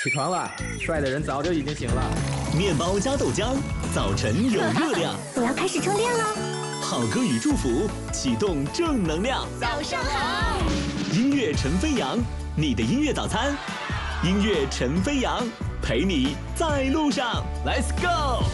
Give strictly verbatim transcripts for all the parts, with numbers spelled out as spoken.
起床了，帅的人早就已经醒了。 面包加豆浆，早晨有热量。 我要开始充电了。 好歌与祝福，启动正能量。 早上好， 音乐陈飞扬，你的音乐早餐。音乐陈飞扬，陪你在路上。Let's go。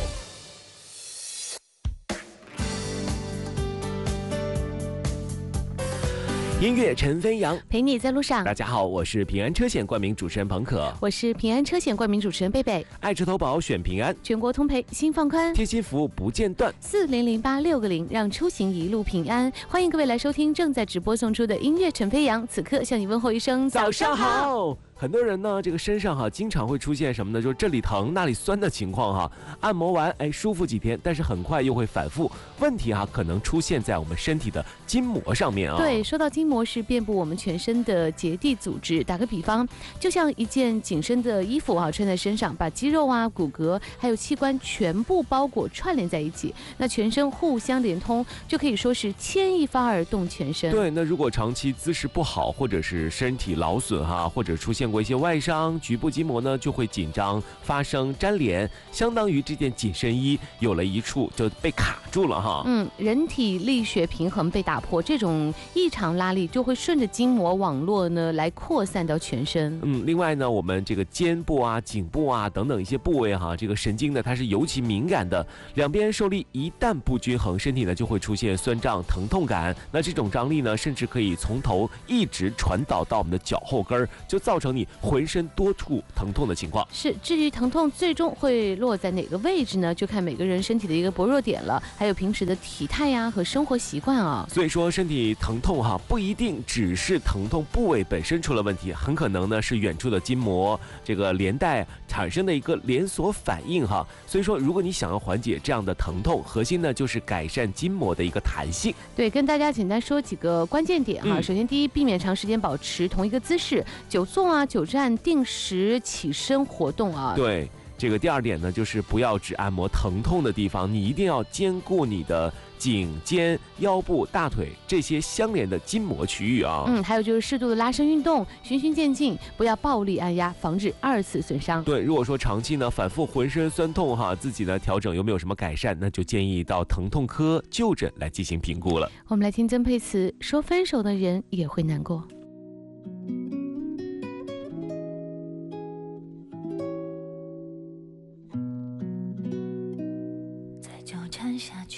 音乐陈飞扬， 陪你在路上。 大家好，我是平安车险冠名主持人彭可， 我是平安车险冠名主持人贝贝。 爱车投保选平安， 全国通赔心放宽， 贴心服务不间断。 四零零八六个零，让出行一路平安。欢迎各位来收听正在直播送出的音乐陈飞扬，此刻向你问候一声早上好。很多人呢，这个身上哈经常会出现什么呢？就是这里疼那里酸的情况哈。按摩完哎舒服几天，但是很快又会反复。问题哈可能出现在我们身体的筋膜上面啊。 对，说到筋膜是遍布我们全身的结缔组织。打个比方，就像一件紧身的衣服啊，穿在身上，把肌肉啊、骨骼还有器官全部包裹串联在一起，那全身互相连通，就可以说是牵一发而动全身。 对，那如果长期姿势不好，或者是身体劳损哈，或者出现过一些外伤，局部筋膜呢就会紧张，发生粘连，相当于这件紧身衣有了一处就被卡住了哈。 嗯，人体力学平衡被打破，这种异常拉力就会顺着筋膜网络呢来扩散到全身。 嗯，另外呢，我们这个肩部啊、颈部啊等等一些部位哈，这个神经呢它是尤其敏感的，两边受力一旦不均衡，身体呢就会出现酸胀、疼痛感。那这种张力呢，甚至可以从头一直传导到我们的脚后跟儿，就造成你浑身多处疼痛的情况。 是，至于疼痛最终会落在哪个位置呢？就看每个人身体的一个薄弱点了，还有平时的体态呀和生活习惯啊。 所以说，身体疼痛哈，不一定只是疼痛部位本身出了问题，很可能呢是远处的筋膜这个连带产生的一个连锁反应哈。所以说，如果你想要缓解这样的疼痛，核心呢就是改善筋膜的一个弹性。 对，跟大家简单说几个关键点哈。嗯、首先，第一，避免长时间保持同一个姿势，久坐啊、久站，定时起身活动啊。 对。这个第二点呢，就是不要只按摩疼痛的地方，你一定要兼顾你的颈、肩、腰部、大腿这些相连的筋膜区域啊。 嗯，还有就是适度的拉伸运动，循序渐进，不要暴力按压，防止二次损伤。 对，如果说长期呢反复浑身酸痛哈，自己呢调整有没有什么改善，那就建议到疼痛科就诊来进行评估了。 我们来听曾沛慈说：“分手的人也会难过。”